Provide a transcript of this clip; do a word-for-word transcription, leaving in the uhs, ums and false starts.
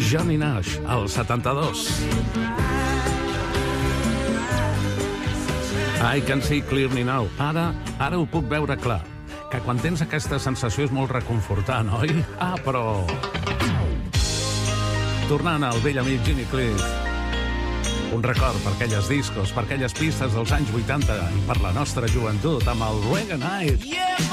Johnny Nash, al setanta-dos. I can see clearly now. Ara, ara ho puc veure clar. Que quan tens aquesta sensació és molt reconfortant, oi? Ah, però... Tornant al vell amic Jimmy Cliff. Un record per aquelles discos, per aquelles pistes dels anys vuitanta i per la nostra joventut amb el Reggae Night. Yeah!